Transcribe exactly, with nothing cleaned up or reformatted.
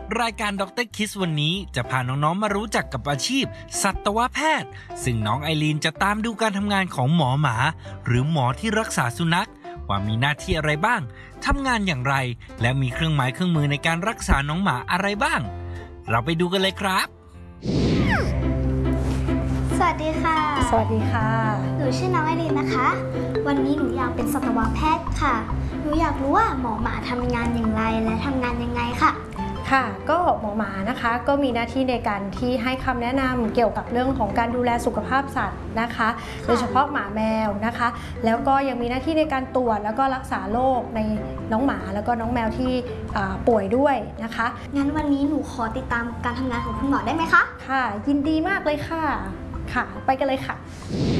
รายการด็อกเตอร์คิสวันนี้จะพาน้องๆมารู้จักกับอาชีพสัตวแพทย์ซึ่งน้องไอรีนจะตามดูการทำงานของหมอหมาหรือหมอที่รักษาสุนัขว่ามีหน้าที่อะไรบ้างทำงานอย่างไรและมีเครื่องหมายเครื่องมือในการรักษาน้องหมาอะไรบ้างเราไปดูกันเลยครับสวัสดีค่ะสวัสดีค่ะหนูชื่อน้องไอรีนนะคะวันนี้หนูอยากเป็นสัตวแพทย์ค่ะหนูอยากรู้ว่าหมอหมาทำงานอย่างไรและทำงานยังไงค่ะค่ะก็หมอหมานะคะก็มีหน้าที่ในการที่ให้คำแนะนำเกี่ยวกับเรื่องของการดูแลสุขภาพสัตว์นะคะโดยเฉพาะหมาแมวนะคะแล้วก็ยังมีหน้าที่ในการตรวจแล้วก็รักษาโรคในน้องหมาแล้วก็น้องแมวที่ป่วยด้วยนะคะงั้นวันนี้หนูขอติดตามการทำงานของคุณหมอได้ไหมคะค่ะยินดีมากเลยค่ะค่ะไปกันเลยค่ะ